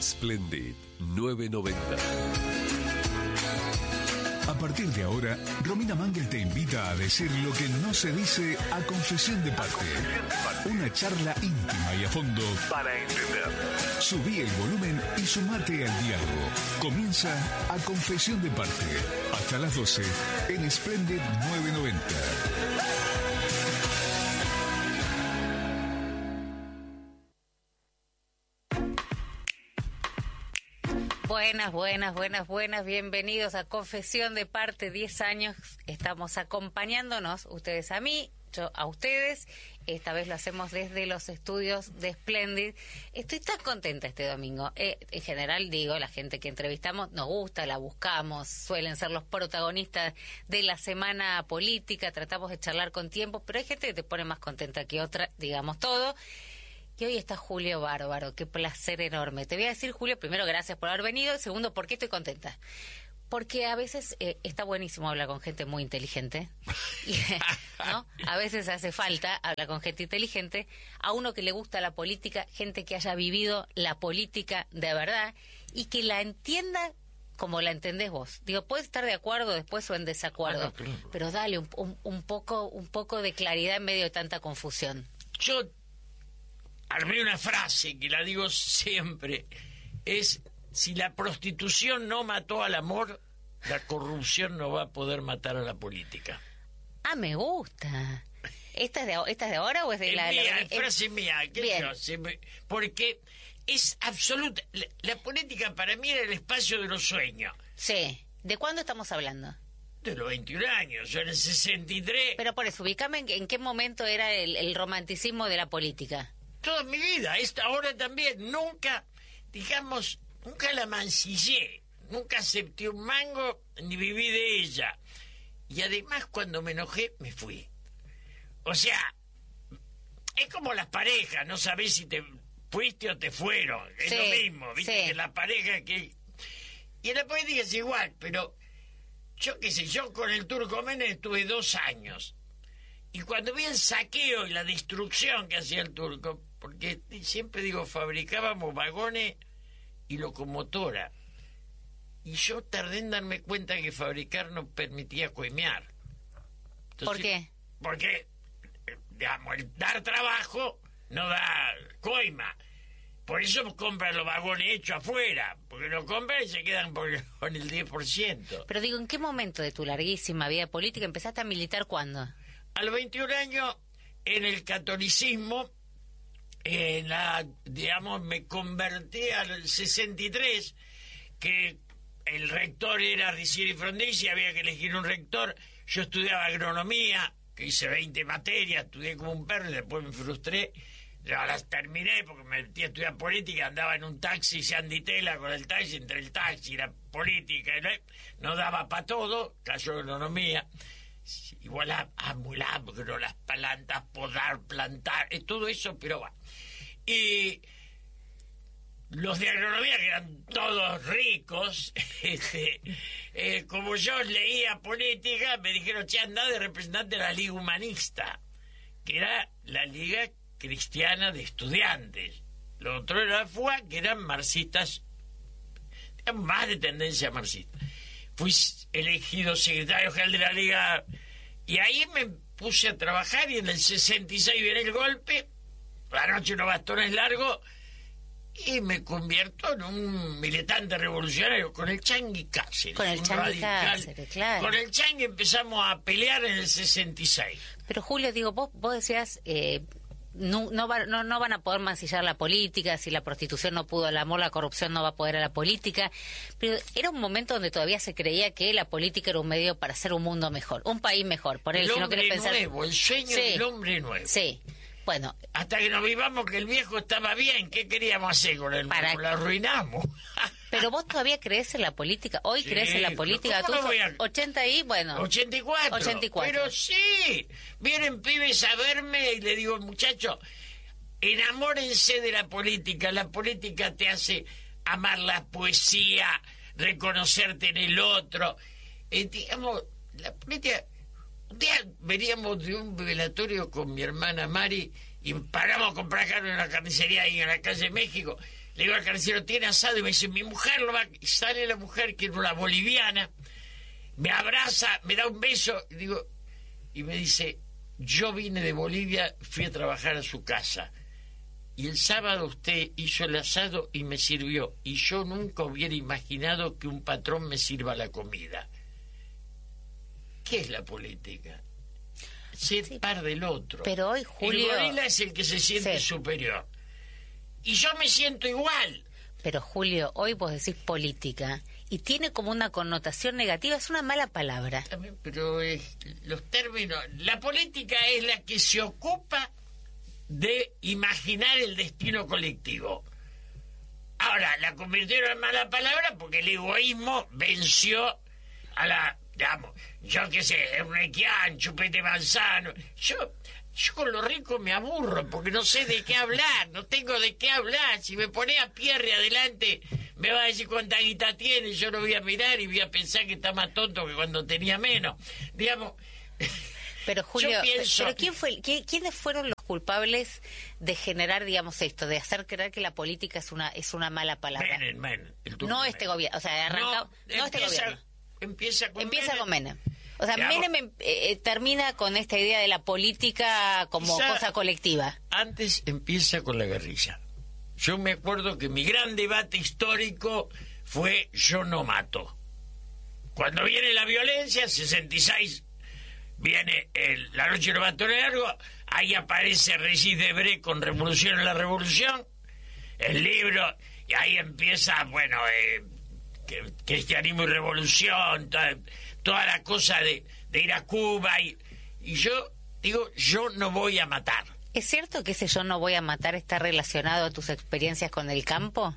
Splendid 990. A partir de ahora, Romina Mangel te invita a decir lo que no se dice a confesión de parte. Una charla íntima y a fondo para entender. Subí el volumen y sumate al diálogo. Comienza a confesión de parte. Hasta las 12 en Splendid 990. Buenas, bienvenidos a Confesión de Parte, 10 años, estamos acompañándonos, ustedes a mí, yo a ustedes, esta vez lo hacemos desde los estudios de Splendid. Estoy tan contenta este domingo, en general digo, la gente que entrevistamos nos gusta, la buscamos, suelen ser los protagonistas de la semana política, tratamos de charlar con tiempo, pero hay gente que te pone más contenta que otra, digamos todo. Y hoy está Julio Bárbaro, qué placer enorme. Te voy a decir, Julio, primero, gracias por haber venido. Segundo, ¿por qué estoy contenta? Porque a veces está buenísimo hablar con gente muy inteligente, ¿no? A veces hace falta hablar con gente inteligente, a uno que le gusta la política, gente que haya vivido la política de verdad y que la entienda como la entendés vos. Digo, puedes estar de acuerdo después o en desacuerdo, claro. Pero dale un poco de claridad en medio de tanta confusión. Yo armé una frase que la digo siempre, es: si la prostitución no mató al amor, la corrupción no va a poder matar a la política. Ah, me gusta. ¿Esta es de ahora o es de la... Mía, frase mía, porque es absoluta. La política para mí era el espacio de los sueños. Sí. ¿De cuándo estamos hablando? De los 21 años, yo en el 63... Pero por eso, ubícame en qué momento era el romanticismo de la política. Toda mi vida, ahora también, nunca la mancillé, nunca acepté un mango ni viví de ella. Y además cuando me enojé, me fui. O sea, es como las parejas, no sabés si te fuiste o te fueron, es lo mismo, viste, que la pareja que... Y en la política es igual, pero yo qué sé, yo con el Turco Menem estuve 2 años. Y cuando vi el saqueo y la destrucción que hacía el Turco, porque siempre digo, fabricábamos vagones y locomotora, y yo tardé en darme cuenta que fabricar no permitía coimear. Entonces, ¿por qué? Porque, digamos, el dar trabajo no da coima. Por eso compran los vagones hechos afuera, porque lo compran y se quedan con el 10%. Pero digo, ¿en qué momento de tu larguísima vida política empezaste a militar? ¿Cuándo? A los 21 años, en el catolicismo, me convertí al 63, que el rector era Ricieri Frondizi, había que elegir un rector. Yo estudiaba agronomía, que hice 20 materias, estudié como un perro y después me frustré. Ya las terminé porque me metí a estudiar política, andaba en un taxi Sanditela con el taxi, entre el taxi y la política, no daba para todo, cayó agronomía. Igual a porque no las plantas, podar, plantar, todo eso, pero va. Y los de agronomía, que eran todos ricos, como yo leía política, me dijeron, che, andá de representante de la Liga Humanista, que era la Liga Cristiana de Estudiantes. Lo otro era la FUA, que eran marxistas, digamos, más de tendencia marxista. Fui elegido secretario general de la Liga y ahí me puse a trabajar, y en el 66 viene el golpe, la noche unos bastones largos, y me convierto en un militante revolucionario con el Changi Cáceres. Con el Changi Cáceres, claro. Con el Changi empezamos a pelear en el 66. Pero Julio, digo, vos decías... No van a poder mancillar la política, si la prostitución no pudo al amor, la corrupción no va a poder a la política, pero era un momento donde todavía se creía que la política era un medio para hacer un mundo mejor, un país mejor. Por el si no hombre pensar... nuevo, el sueño del hombre nuevo. Sí, bueno. Hasta que nos vivamos que el viejo estaba bien, ¿qué queríamos hacer con el nuevo? Lo arruinamos. Pero vos todavía crees en la política, hoy crees en la política, tú 80 y bueno... 84. Pero sí, vienen pibes a verme y le digo, muchachos, enamórense de la política te hace amar la poesía, reconocerte en el otro. Digamos, la política... Un día veníamos de un velatorio con mi hermana Mari y paramos a comprar carne en una carnicería ahí en la calle de México. Le digo al carnicero, ¿tiene asado? Y me dice, mi mujer lo va... Y sale la mujer, que era una boliviana, me abraza, me da un beso, y me dice, yo vine de Bolivia, fui a trabajar a su casa, y el sábado usted hizo el asado y me sirvió, y yo nunca hubiera imaginado que un patrón me sirva la comida. ¿Qué es la política? Ser par del otro. Pero hoy, Julio... El gorila es el que se siente superior. Y yo me siento igual. Pero, Julio, hoy vos decís política y tiene como una connotación negativa, es una mala palabra. También, pero los términos... La política es la que se ocupa de imaginar el destino colectivo. Ahora, la convirtieron en mala palabra porque el egoísmo venció a la... Digamos, yo qué sé, Eurnequian, Chupete Manzano. Yo con lo rico me aburro porque no sé de qué hablar, no tengo de qué hablar. Si me pone a Pierre adelante, me va a decir cuánta guita tiene, yo lo voy a mirar y voy a pensar que está más tonto que cuando tenía menos. Digamos... Pero Julio, pienso... ¿pero quiénes fueron los culpables de generar, digamos, esto, de hacer creer que la política es una mala palabra? Menem, no este gobierno, o sea, no este gobierno. Empieza con Menem. O sea, digamos, Menem termina con esta idea de la política como cosa colectiva. Antes empieza con la guerrilla. Yo me acuerdo que mi gran debate histórico fue yo no mato. Cuando viene la violencia, 66, viene la noche del Bato Largo, ahí aparece Regis Debray con Revolución en la Revolución, el libro, y ahí empieza, bueno, cristianismo y revolución, toda la cosa de ir a Cuba, y yo digo, yo no voy a matar. ¿Es cierto que ese yo no voy a matar está relacionado a tus experiencias con el campo?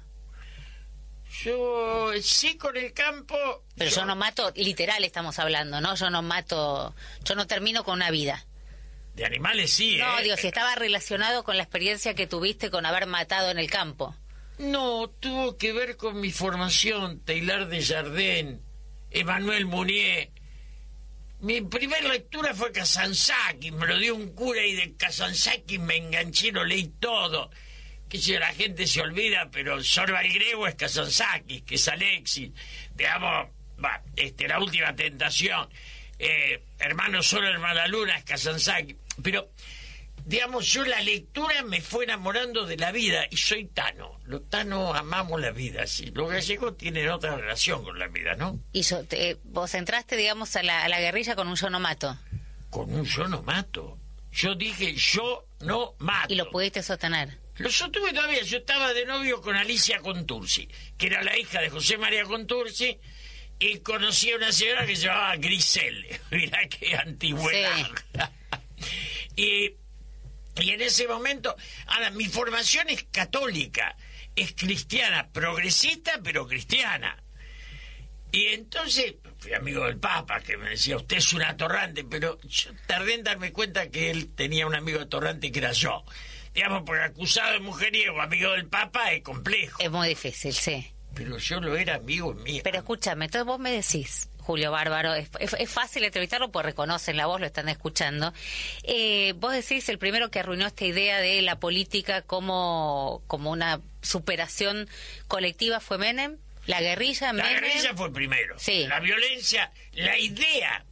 Yo sí, con el campo... Pero yo no mato, literal estamos hablando, ¿no? Yo no mato, yo no termino con una vida. De animales sí, No, digo, si estaba relacionado con la experiencia que tuviste con haber matado en el campo. No, tuvo que ver con mi formación, Teilhard de Chardin, Emmanuel Mounier. Mi primera lectura fue Kazantzakis, me lo dio un cura y de Kazantzakis me enganché, lo leí todo. Que si la gente se olvida, pero Sorba el griego es Kazantzakis, que es Alexis, digamos, La Última Tentación, Hermano Sol, Hermana Luna es Kazantzakis, pero... Digamos, yo la lectura me fue enamorando de la vida y soy tano. Los tanos amamos la vida, sí. Los gallegos tienen otra relación con la vida, ¿no? Y vos entraste, digamos, a la guerrilla con un yo no mato. Con un yo no mato. Yo dije yo no mato. ¿Y lo pudiste sostener? Lo sostuve todavía. Yo estaba de novio con Alicia Contursi, que era la hija de José María Contursi, y conocí a una señora que se llamaba Grisel. Mirá qué antigüedad. Sí. Y en ese momento, ahora, mi formación es católica, es cristiana, progresista, pero cristiana. Y entonces, fui amigo del Papa, que me decía, usted es un atorrante, pero yo tardé en darme cuenta que él tenía un amigo atorrante que era yo. Digamos, porque acusado de mujeriego, amigo del Papa, es complejo. Es muy difícil, sí. Pero yo lo era amigo mío. Pero escúchame, entonces vos me decís... Julio Bárbaro, es fácil entrevistarlo porque reconocen la voz, lo están escuchando. Vos decís, el primero que arruinó esta idea de la política como una superación colectiva fue Menem, la guerrilla. La guerrilla fue el primero. Sí. La violencia, la idea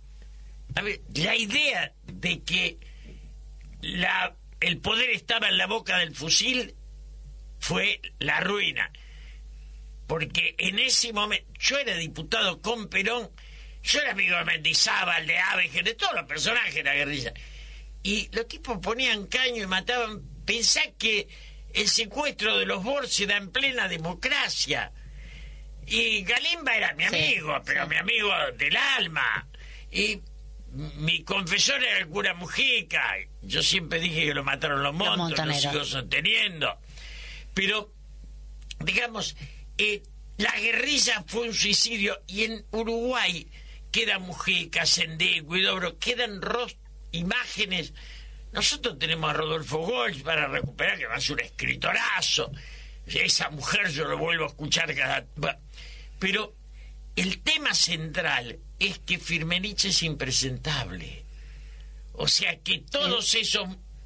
de que el poder estaba en la boca del fusil fue la ruina. Porque en ese momento, yo era diputado con Perón, yo era amigo de Mendizábal, de Abeger, de todos los personajes de la guerrilla. Y los tipos ponían caño y mataban. Pensá que el secuestro de los Bor se da en plena democracia. Y Galimba era mi amigo, pero mi amigo del alma. Y mi confesor era el cura Mujica. Yo siempre dije que lo mataron los Montos, lo sigo sosteniendo. Pero, digamos... la guerrilla fue un suicidio y en Uruguay quedan Mujica, Sendé, Huidobro, quedan imágenes. Nosotros tenemos a Rodolfo Gold para recuperar, que va a ser un escritorazo. Esa mujer yo lo vuelvo a escuchar cada... Pero el tema central es que Firmenich es impresentable. O sea que todos esos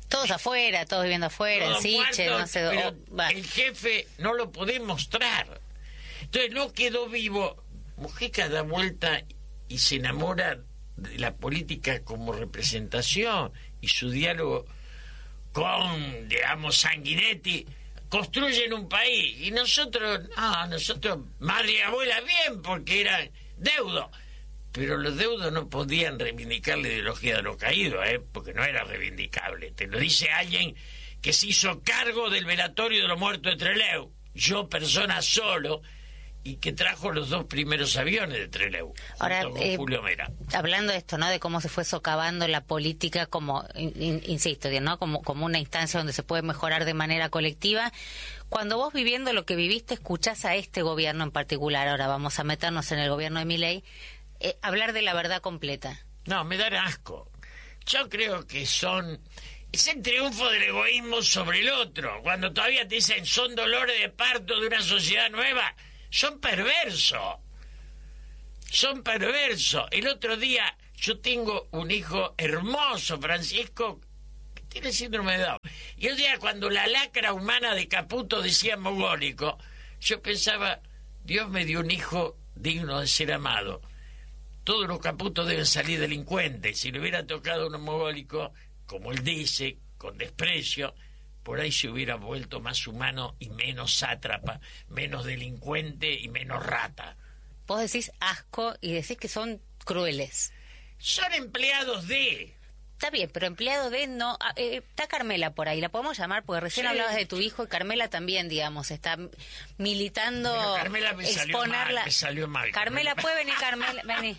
Todos afuera, todos viviendo afuera, Todos en Siche, muertos, no sé pero dónde. el jefe no lo podés mostrar. Entonces no quedó vivo. Mujica da vuelta y se enamora de la política como representación, y su diálogo con, digamos, Sanguinetti, construyen un país. Y nosotros, madre y abuela bien, porque eran deudos. Pero los deudos no podían reivindicar la ideología de los caídos, porque no era reivindicable. Te lo dice alguien que se hizo cargo del velatorio de los muertos de Trelew. Yo, persona solo, y que trajo los 2 primeros aviones de Trelew, Ahora, junto con Julio Mera. Hablando de esto, ¿no? De cómo se fue socavando la política como, insisto, ¿no? Como una instancia donde se puede mejorar de manera colectiva. Cuando vos, viviendo lo que viviste, escuchás a este gobierno en particular, ahora vamos a meternos en el gobierno de Milei, hablar de la verdad completa. No, me da asco. Yo creo que es el triunfo del egoísmo sobre el otro. Cuando todavía te dicen son dolores de parto de una sociedad nueva, son perversos. Son perversos. El otro día yo tengo un hijo hermoso, Francisco, que tiene síndrome de Down. Y el día cuando la lacra humana de Caputo decía mogólico, yo pensaba, Dios me dio un hijo digno de ser amado. Todos los Caputos deben salir delincuentes. Si le hubiera tocado un mogólico, como él dice, con desprecio, por ahí se hubiera vuelto más humano y menos sátrapa, menos delincuente y menos rata. Vos decís asco y decís que son crueles. Son empleados de... Está bien, pero empleado de no... está Carmela por ahí, la podemos llamar porque recién Sí. hablabas de tu hijo y Carmela también, digamos, está militando... Pero Carmela me salió mal. Carmela, ¿puede venir, Carmela?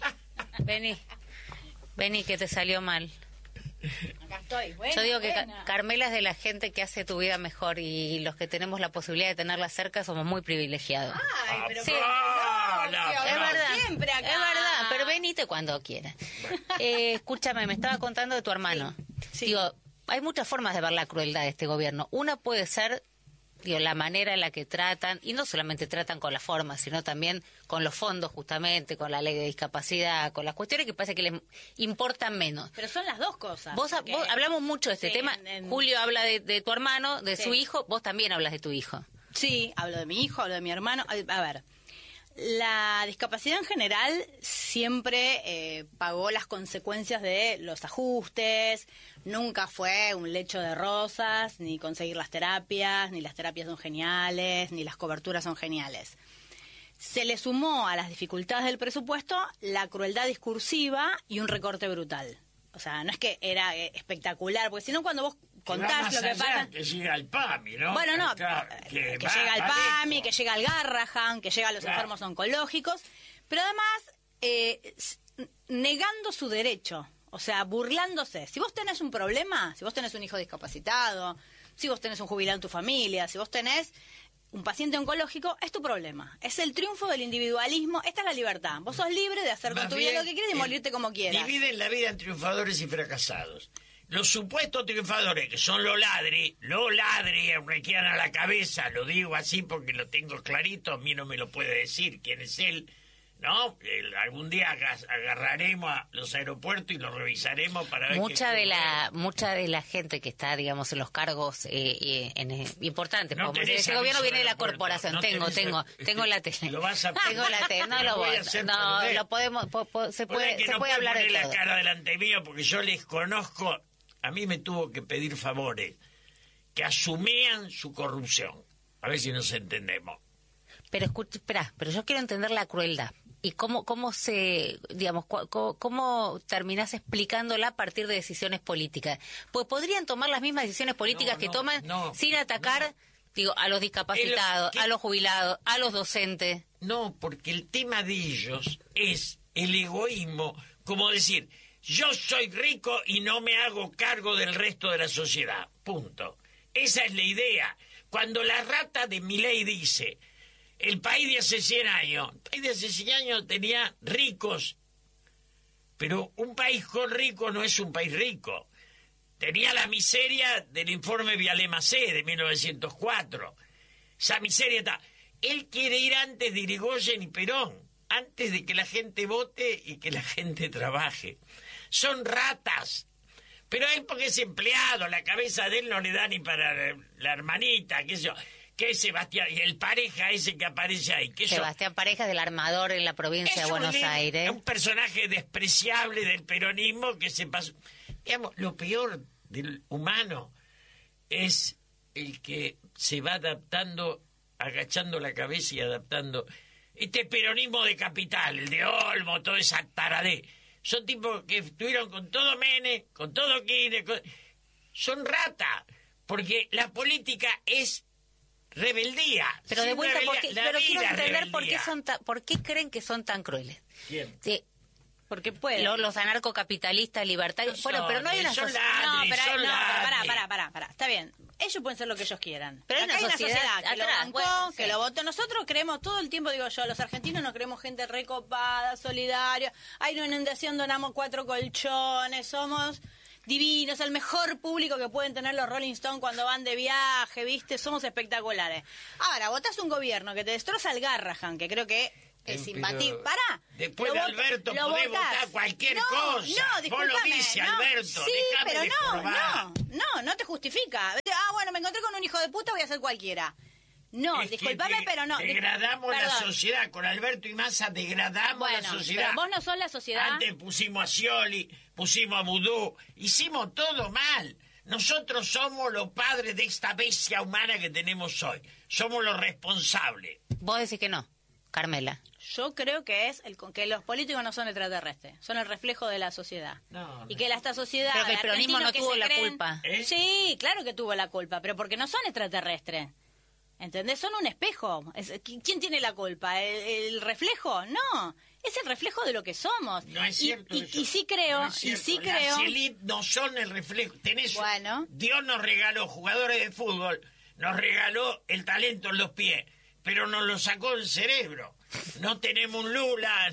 Vení, que te salió mal. Acá estoy. Buena, Yo digo que buena. Carmela es de la gente que hace tu vida mejor y los que tenemos la posibilidad de tenerla cerca somos muy privilegiados. Ay, pero Sí. No, Es verdad, siempre acá. es verdad, pero venite cuando quieras. Escúchame, me estaba contando de tu hermano. Sí. Digo, hay muchas formas de ver la crueldad de este gobierno. Una puede ser, digo, la manera en la que tratan, y no solamente tratan con la forma, sino también con los fondos, justamente, con la ley de discapacidad, con las cuestiones que parece que les importan menos. Pero son las dos cosas. Vos hablamos mucho de este Sí, tema. en- Julio habla de tu hermano, de Sí. su hijo. Vos también hablas de tu hijo. Sí, hablo de mi hijo, hablo de mi hermano. A ver, la discapacidad en general siempre pagó las consecuencias de los ajustes. Nunca fue un lecho de rosas, ni conseguir las terapias, ni las terapias son geniales, ni las coberturas son geniales. Se le sumó a las dificultades del presupuesto la crueldad discursiva y un recorte brutal. O sea, no es que era espectacular, porque si no cuando vos contás lo que pasa... Que llega al PAMI, ¿no? Bueno, no, Claro, que va- llega al va PAMI, lejos. que llega al Garrahan, que llega a los Claro. enfermos oncológicos, pero además negando su derecho, o sea, burlándose. Si vos tenés un problema, si vos tenés un hijo discapacitado, si vos tenés un jubilado en tu familia, si vos tenés un paciente oncológico, es tu problema. Es el triunfo del individualismo, esta es la libertad. Vos sos libre de hacer con Más tu vida bien, lo que quieras y morirte como quieras. Dividen la vida en triunfadores y fracasados. Los supuestos triunfadores, que son los ladri, aunque quieran a la cabeza, lo digo así porque lo tengo clarito, a mí no me lo puede decir quién es él, ¿no? Algún día agarraremos a los aeropuertos y los revisaremos para ver Mucha de la gente que está, digamos, en los cargos importantes. No como tenés ese gobierno aviso viene de la aeropuerto, corporación. no tengo tenés- la tele. Lo vas a- Tengo la tele. No Lo lo voy voy a hacer No, perder. lo podemos. Se puede, que se no puede hablar de poner todo. la cara delante mío porque yo les conozco. A mí me tuvo que pedir favores que asumían su corrupción. A ver si nos entendemos. Pero espera, pero yo quiero entender la crueldad. ¿Y cómo se, digamos, cómo terminás explicándola a partir de decisiones políticas? Pues podrían tomar las mismas decisiones políticas que toman sin atacar, digo, a los discapacitados, a los jubilados, a los docentes. No, porque el tema de ellos es el egoísmo, como decir, yo soy rico y no me hago cargo del resto de la sociedad. Punto. Esa es la idea. Cuando la rata de Milei dice, el país de hace 100 años, el país de hace 100 años tenía ricos, pero un país con ricos no es un país rico. Tenía la miseria del informe Vialema-C de 1904. Esa miseria está... Él quiere ir antes de Irigoyen y Perón, antes de que la gente vote y que la gente trabaje. Son ratas, Pero él porque es empleado, la cabeza de él no le da ni para la hermanita, qué sé yo. ¿Qué es Sebastián? Y el Pareja ese que aparece ahí. ¿Qué Sebastián Pareja del Armador en la provincia de Buenos Aires. Es un personaje despreciable del peronismo que se pasó. Digamos, lo peor del humano es el que se va adaptando, agachando la cabeza y adaptando. Este peronismo de capital, el de Olmo, toda esa taradé. Son tipos que estuvieron con todo Menem, con todo Kirchner, son rata, porque la política es rebeldía. Pero de vuelta, pero quiero entender rebeldía. por qué creen que son tan crueles. ¿Quién? Sí. Porque pueden. Los anarcocapitalistas libertarios. Bueno, pero no hay una sociedad. Pará. Está bien. Ellos pueden ser lo que ellos quieran. Pero acá hay una sociedad que lo bancó, bueno, que lo votó. Nosotros creemos todo el tiempo, digo yo, los argentinos nos creemos gente recopada, solidaria. Hay una inundación, donamos 4 colchones, somos divinos, el mejor público que pueden tener los Rolling Stones cuando van de viaje, ¿viste? Somos espectaculares. Ahora, votás un gobierno que te destroza el Garrahan, que creo que es imbatible. Pará. Después de Alberto podés votar cualquier cosa. No, discúlpame. Vos lo dice, Alberto. Sí, pero no te justifica. Bueno, me encontré con un hijo de puta, voy a ser cualquiera. No, discúlpame, pero no. Degradamos la sociedad. Con Alberto y Massa degradamos la sociedad. Pero vos no sos la sociedad. Antes pusimos a Scioli, pusimos a Vudú. Hicimos todo mal. Nosotros somos los padres de esta bestia humana que tenemos hoy. Somos los responsables. Vos decís que no, Carmela. Yo creo que que los políticos no son extraterrestres, son el reflejo de la sociedad. No. Y que esta sociedad... Pero que el peronismo no tuvo la culpa. Sí, claro que tuvo la culpa, pero porque no son extraterrestres. ¿Entendés? Son un espejo. ¿Quién tiene la culpa? ¿El reflejo? No. Es el reflejo de lo que somos. No es cierto eso. Y sí creo... Las élites no son el reflejo. Dios nos regaló jugadores de fútbol, nos regaló el talento en los pies, pero nos lo sacó el cerebro. No tenemos un Lula.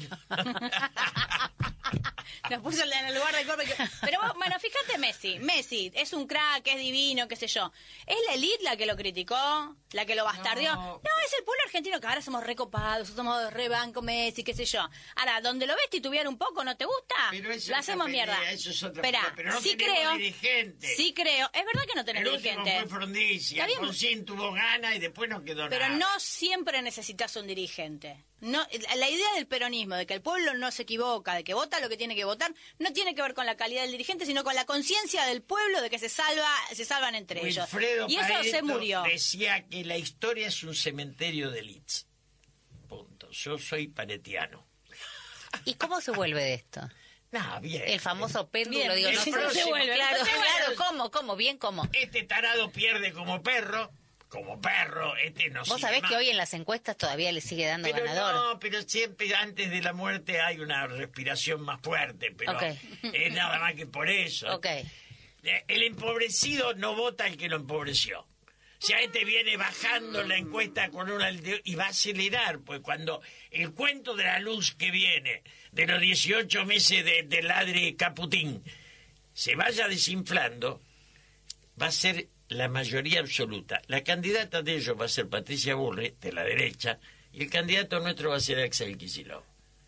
Nos puso en el lugar del cuerpo. Pero bueno, fíjate Messi es un crack, es divino, qué sé yo. ¿Es la elite la que lo criticó? ¿La que lo bastardeó? No, es el pueblo argentino que ahora somos recopados, somos rebanco Messi, qué sé yo. Ahora, donde lo ves titubear un poco, ¿no te gusta? Lo hacemos mierda. Eso es otra Espera, pero no sí tenemos dirigentes. Sí creo. Es verdad que no tenés dirigentes. El último fue Frondizi, Alfonsín tuvo ganas y después no quedó pero nada. Pero no siempre necesitas un dirigente. No, la idea del peronismo, de que el pueblo no se equivoca, de que vota lo que tiene que votar, no tiene que ver con la calidad del dirigente, sino con la conciencia del pueblo de que se salvan entre Wilfredo ellos. Y eso Pareto se murió. Decía que la historia es un cementerio de elites. Punto. Yo soy paretiano. ¿Y cómo se vuelve de esto? Bien. El famoso péndulo, bien, digo, no se vuelve. Claro, ¿cómo? Bien, ¿cómo? Este tarado pierde como perro, no. Vos sabés que hoy en las encuestas todavía le sigue dando ganador. No, pero siempre antes de la muerte hay una respiración más fuerte, pero es nada más que por eso. El empobrecido no vota el que lo empobreció. O sea, viene bajando la encuesta con y va a acelerar, pues cuando el cuento de la luz que viene, de los 18 meses de ladre Caputín, se vaya desinflando, va a ser la mayoría absoluta. La candidata de ellos va a ser Patricia Bullrich, de la derecha, y el candidato nuestro va a ser Axel Kicillof.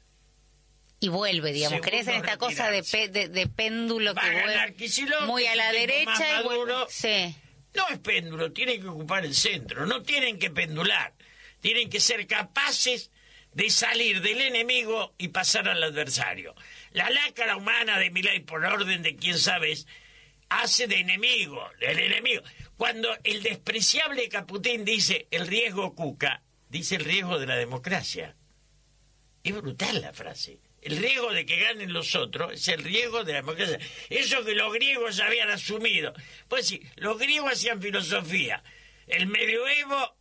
Y vuelve, digamos, crees en esta cosa de péndulo va que vuelve muy a la derecha y vuelve. Sí. No es péndulo, tienen que ocupar el centro, no tienen que pendular, tienen que ser capaces de salir del enemigo y pasar al adversario. La lacra humana de Milei, por orden de quién sabes, hace de enemigo, el enemigo. Cuando el despreciable Caputín dice el riesgo Cuca, dice el riesgo de la democracia. Es brutal la frase. El riesgo de que ganen los otros es el riesgo de la democracia. Eso que los griegos habían asumido. Pues sí, los griegos hacían filosofía. El medioevo,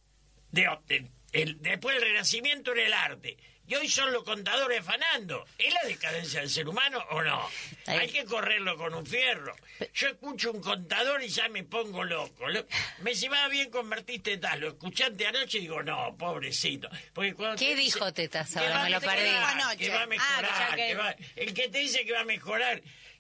después del Renacimiento era el arte. Y hoy son los contadores afanando. ¿Es la decadencia del ser humano o no? Hay que correrlo con un fierro. Yo escucho un contador y ya me pongo loco. Me dice, va bien, convertiste tal. Lo escuchaste anoche y digo, no, pobrecito. Porque ¿qué dijo Tetas ahora? Me lo perdí. Que va a mejorar. El que te dice que va a mejorar,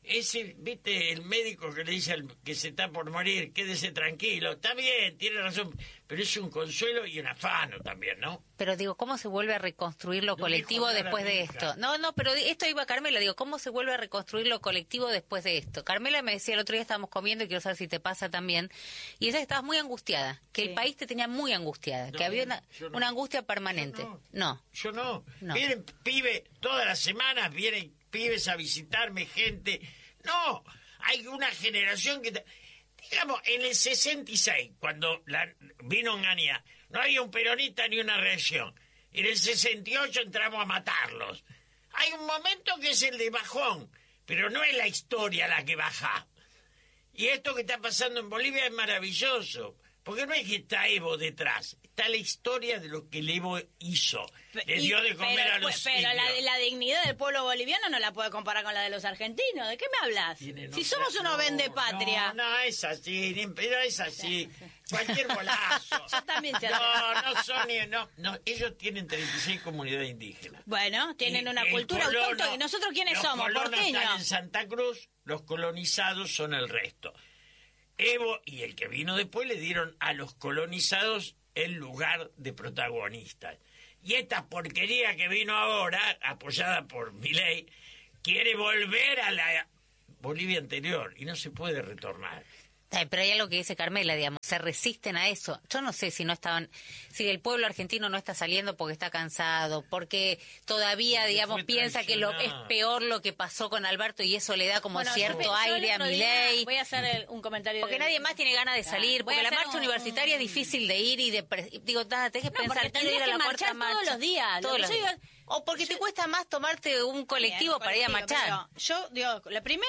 Ese, viste, el médico que le dice al que se está por morir, quédese tranquilo, está bien, tiene razón, pero es un consuelo y un afano también, ¿no? Pero digo, ¿cómo se vuelve a reconstruir lo colectivo después de esto? No, pero esto iba Carmela, digo, ¿cómo se vuelve a reconstruir lo colectivo después de esto? Carmela me decía, el otro día estábamos comiendo, y quiero saber si te pasa también, y ella estabas muy angustiada, que el país te tenía muy angustiada, que había una angustia permanente. Yo no. No. Vienen pibes, todas las semanas vienen pibes a visitarme, gente. No, hay una generación que... Digamos, en el 66, cuando vino Onganía, no había un peronista ni una reacción. En el 68 entramos a matarlos. Hay un momento que es el de bajón, pero no es la historia la que baja. Y esto que está pasando en Bolivia es maravilloso, porque no es que está Evo detrás, está la historia de lo que el Evo hizo. Le dio de comer a los Pero indios. la dignidad del pueblo boliviano no la puede comparar con la de los argentinos. ¿De qué me hablas? Si somos unos vendepatria. No es así, pero es así. Cualquier bolazo. Yo también sé No son ni... No, ellos tienen 36 comunidades indígenas. Bueno, tienen Y una el cultura colono- autóctona. ¿Y nosotros quiénes somos? Los colonos están Porteños. en Santa Cruz, los colonizados son el resto. Evo y el que vino después le dieron a los colonizados el lugar de protagonistas. Y esta porquería que vino ahora, apoyada por Milei, quiere volver a la Bolivia anterior y no se puede retornar. Pero hay algo que dice Carmela, digamos, se resisten a eso. Yo no sé si si el pueblo argentino no está saliendo porque está cansado, porque todavía, Porque digamos, fue piensa que es traicionado. peor lo que pasó con Alberto y eso le da como Bueno, cierto yo aire el a otro día Milei. voy a hacer un comentario. Porque nadie más tiene ganas de salir, Voy a porque la hacer marcha universitaria es difícil de ir y de... Digo, nada, tenés que No, pensar, porque quiero ir a tendrías la que cuarta marchar todos marcha. los días. Lo Todos que los yo días. digo- O porque te cuesta más tomarte un colectivo para ir a Colectivo, marchar. pero yo digo, lo primero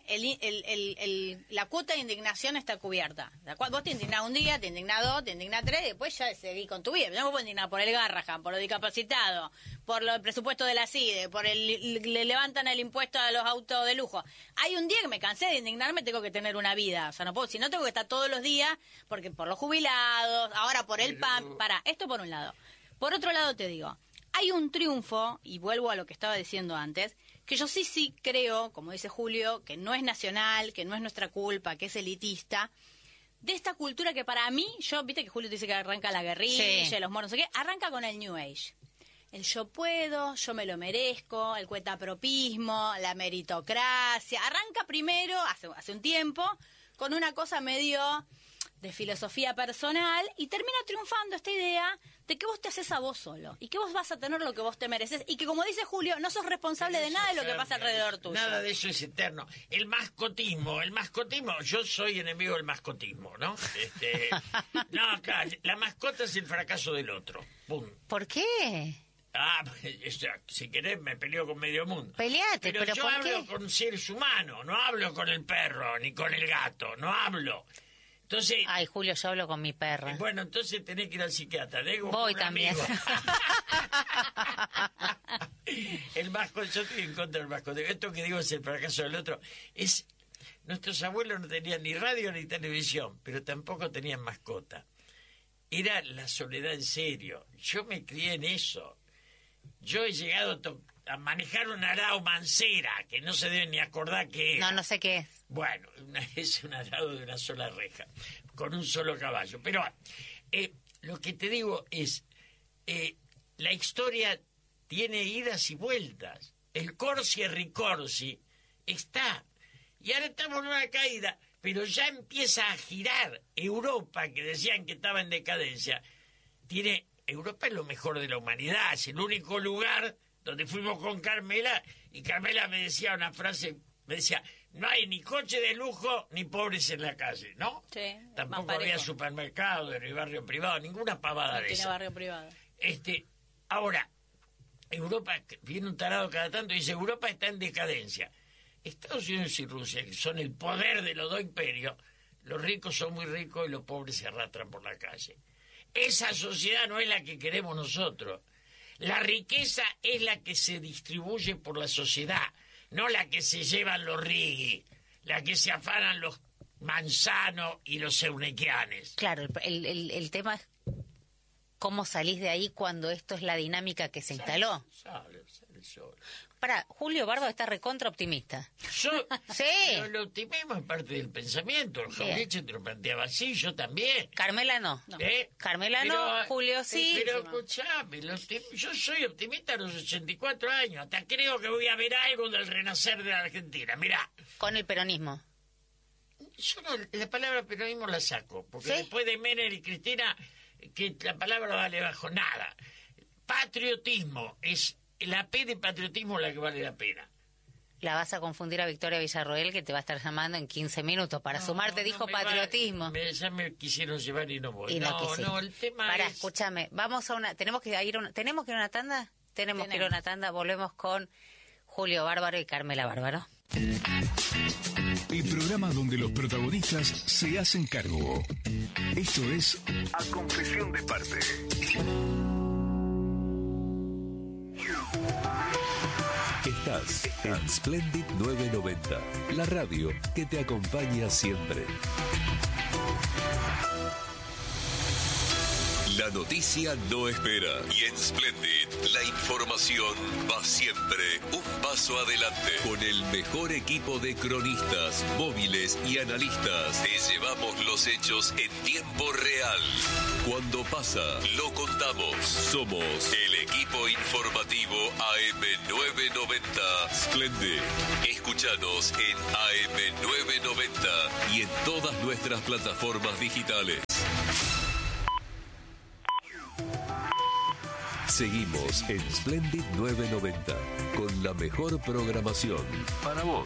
que la cuota de indignación está cubierta. Vos te indignás un día, te indignás dos, te indignás tres, y después ya seguís con tu vida. Yo me puedo indignar por el Garrahan, por los discapacitados, por el presupuesto de la CIDE, le levantan el impuesto a los autos de lujo. Hay un día que me cansé de indignarme, tengo que tener una vida. O sea, no puedo, si no tengo que estar todos los días, porque por los jubilados, ahora por el PAN. Esto por un lado. Por otro lado te digo, hay un triunfo, y vuelvo a lo que estaba diciendo antes, que yo sí creo, como dice Julio, que no es nacional, que no es nuestra culpa, que es elitista, de esta cultura que para mí, viste que Julio dice que arranca la guerrilla, Sí. los moros, no sé qué, arranca con el New Age. El yo puedo, yo me lo merezco, el cuentapropismo, la meritocracia. Arranca primero, hace un tiempo, con una cosa medio de filosofía personal y termina triunfando esta idea de que vos te haces a vos solo y que vos vas a tener lo que vos te mereces y que, como dice Julio, no sos responsable de nada de lo que pasa alrededor tuyo. Nada de eso es eterno. El mascotismo, yo soy enemigo del mascotismo, ¿no? No, claro, la mascota es el fracaso del otro. Pum. ¿Por qué? Si querés me peleo con medio mundo. Peleate, pero yo ¿por hablo qué? con seres humanos, no hablo con el perro ni con el gato, no hablo. Entonces, Ay, Julio, yo hablo con mi perra. bueno, entonces tenés que ir al psiquiatra. Voy también. El mascota, yo estoy en contra del mascota. Esto que digo es el fracaso del otro. Nuestros abuelos no tenían ni radio ni televisión, pero tampoco tenían mascota. Era la soledad en serio. Yo me crié en eso. Yo he llegado a manejar un arao mancera, que no se deben ni acordar qué era. No sé qué es. Bueno, es un arado de una sola reja, con un solo caballo. Pero lo que te digo es, la historia tiene idas y vueltas. El corsi e ricorsi está. Y ahora estamos en una caída, pero ya empieza a girar. Europa, que decían que estaba en decadencia, Europa es lo mejor de la humanidad, es el único lugar donde fuimos con Carmela, y Carmela me decía una frase, no hay ni coche de lujo ni pobres en la calle, ¿no? Sí, Tampoco más había parejo. supermercado, ni barrio privado, ninguna pavada No de tiene esa. barrio privado. Ahora, Europa, viene un tarado cada tanto y dice, Europa está en decadencia. Estados Unidos y Rusia, que son el poder de los dos imperios, los ricos son muy ricos y los pobres se arrastran por la calle. Esa sociedad no es la que queremos nosotros. La riqueza es la que se distribuye por la sociedad, no la que se llevan los rigui, la que se afanan los manzanos y los eunequianes. Claro, el tema es ¿cómo salís de ahí cuando esto es la dinámica que se instaló? Sale solo. Para, Julio Bárbaro está recontra optimista. Sí. Pero el optimismo es parte del pensamiento. El Jauretche te lo planteaba así, yo también. Carmela no. Carmela pero, no, Julio sí. Pero escuchame, yo soy optimista a los 84 años. Hasta creo que voy a ver algo del renacer de la Argentina. Mirá. Con el peronismo. Yo no, la palabra peronismo la saco. Porque ¿Sí? después de Menem y Cristina, que la palabra vale bajo nada. Patriotismo es... La P de patriotismo es la que vale la pena. La vas a confundir a Victoria Villarroel, que te va a estar llamando en 15 minutos. Para sumarte dijo patriotismo. Ya me quisieron llevar y no voy. Y no, el tema Pará, es... escúchame, vamos a una... ¿Tenemos que ir a una tanda? Tenemos que ir a una tanda. Volvemos con Julio Bárbaro y Carmela Bárbaro. El programa donde los protagonistas se hacen cargo. Esto es A Confesión de Parte. Estás en Splendid 990, la radio que te acompaña siempre. La noticia no espera y en Splendid la información va siempre un paso adelante. Con el mejor equipo de cronistas, móviles y analistas, te llevamos los hechos en tiempo real. Cuando pasa, lo contamos. Somos el equipo informativo AM990 Splendid. Escúchanos en AM990 y en todas nuestras plataformas digitales. Seguimos en Splendid 990 con la mejor programación para vos.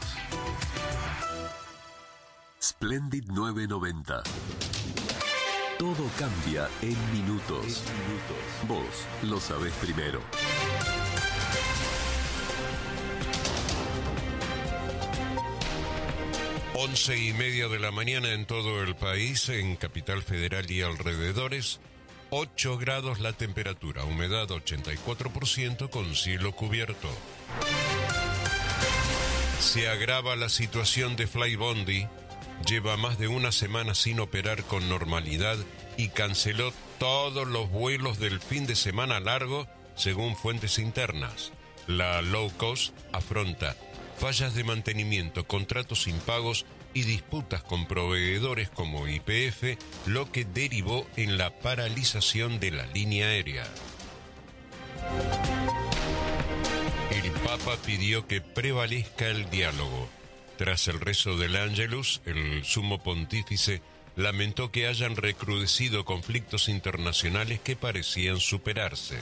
Splendid 990. Todo cambia en minutos. Vos lo sabés primero. Once y media de la mañana en todo el país, en Capital Federal y alrededores. 8 grados la temperatura, humedad 84% con cielo cubierto. Se agrava la situación de Flybondi. Lleva más de una semana sin operar con normalidad y canceló todos los vuelos del fin de semana largo, según fuentes internas. La low cost afronta fallas de mantenimiento, contratos impagos y disputas con proveedores como YPF, lo que derivó en la paralización de la línea aérea. El Papa pidió que prevalezca el diálogo. Tras el rezo del Ángelus, el sumo pontífice lamentó que hayan recrudecido conflictos internacionales que parecían superarse.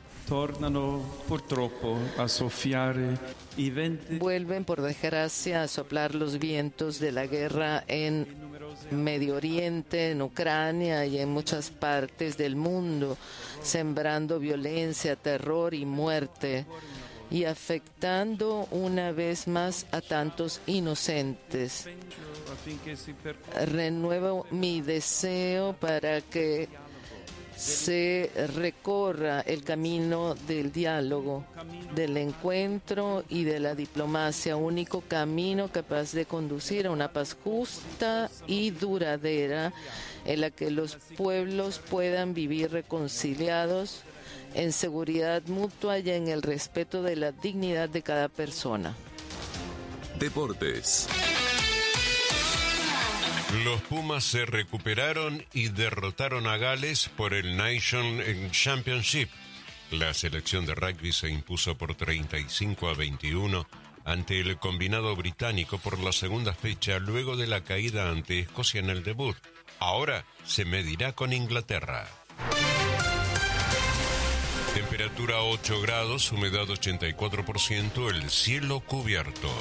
Vuelven por desgracia a soplar los vientos de la guerra en Medio Oriente, en Ucrania y en muchas partes del mundo, sembrando violencia, terror y muerte, y afectando una vez más a tantos inocentes. Renuevo mi deseo para que se recorra el camino del diálogo, del encuentro y de la diplomacia, único camino capaz de conducir a una paz justa y duradera en la que los pueblos puedan vivir reconciliados en seguridad mutua y en el respeto de la dignidad de cada persona. Deportes. Los Pumas se recuperaron y derrotaron a Gales por el Nation Championship. La selección de rugby se impuso por 35-21 ante el combinado británico por la segunda fecha luego de la caída ante Escocia en el debut. Ahora se medirá con Inglaterra. Temperatura 8 grados, humedad 84%, el cielo cubierto.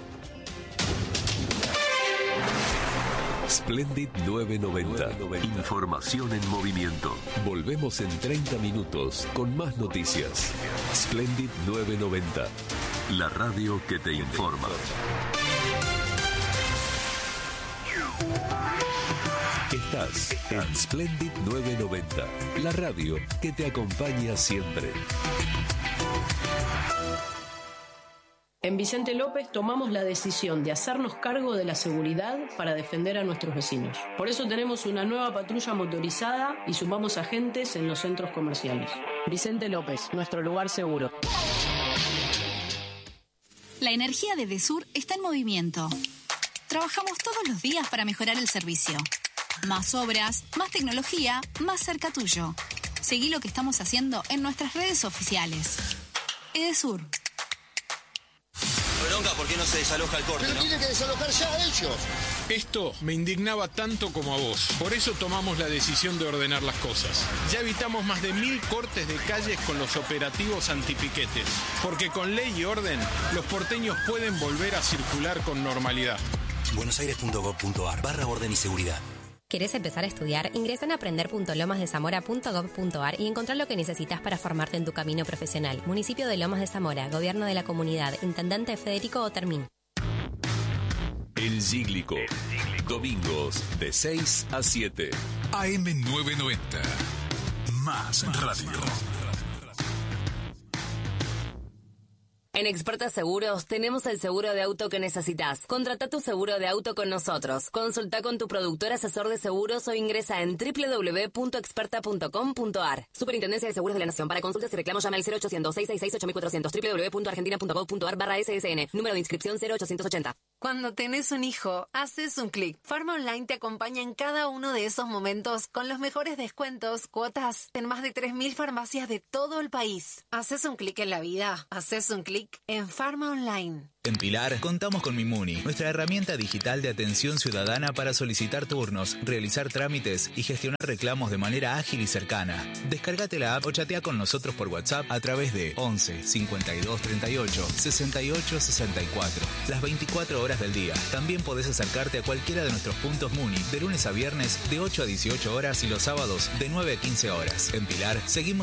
Splendid 990. Información en movimiento. Volvemos en 30 minutos con más noticias. Splendid 990. La radio que te informa. Estás en Splendid 990. La radio que te acompaña siempre. En Vicente López tomamos la decisión de hacernos cargo de la seguridad para defender a nuestros vecinos. Por eso tenemos una nueva patrulla motorizada y sumamos agentes en los centros comerciales. Vicente López, nuestro lugar seguro. La energía de Edesur está en movimiento. Trabajamos todos los días para mejorar el servicio. Más obras, más tecnología, más cerca tuyo. Seguí lo que estamos haciendo en nuestras redes oficiales. Edesur. Bronca, ¿por qué no se desaloja el corte? Pero tienen que desalojar ya ellos. Esto me indignaba tanto como a vos. Por eso tomamos la decisión de ordenar las cosas. Ya evitamos más de 1000 cortes de calles con los operativos antipiquetes. Porque con ley y orden, los porteños pueden volver a circular con normalidad. buenosaires.gov.ar/orden y seguridad. ¿Querés empezar a estudiar? Ingresa en aprender.lomasdezamora.gov.ar y encontrá lo que necesitas para formarte en tu camino profesional. Municipio de Lomas de Zamora, Gobierno de la Comunidad, Intendente Federico Otermín. El Cíclico. Domingos de 6 a 7. AM 990. Más radio. En Experta Seguros tenemos el seguro de auto que necesitas. Contrata tu seguro de auto con nosotros. Consulta con tu productor asesor de seguros o ingresa en www.experta.com.ar. Superintendencia de Seguros de la Nación. Para consultas y reclamos llama al 0800-666-8400 www.argentina.gov.ar/SSN. Número de inscripción 0880. Cuando tenés un hijo, haces un clic. Pharma Online te acompaña en cada uno de esos momentos con los mejores descuentos, cuotas en más de 3.000 farmacias de todo el país. Haces un clic en la vida. Haces un clic en Pharma Online. En Pilar contamos con Mimuni, nuestra herramienta digital de atención ciudadana para solicitar turnos, realizar trámites y gestionar reclamos de manera ágil y cercana. Descárgate la app o chatea con nosotros por WhatsApp a través de 11 52 38 68 64. Las 24 horas del día. También podés acercarte a cualquiera de nuestros puntos Muni de lunes a viernes de 8 a 18 horas y los sábados de 9 a 15 horas. En Pilar seguimos